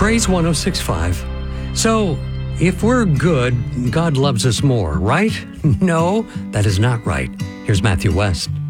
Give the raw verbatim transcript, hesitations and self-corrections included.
Praise one oh six point five. So, if we're good, God loves us more, right? No, that is not right. Here's Matthew West.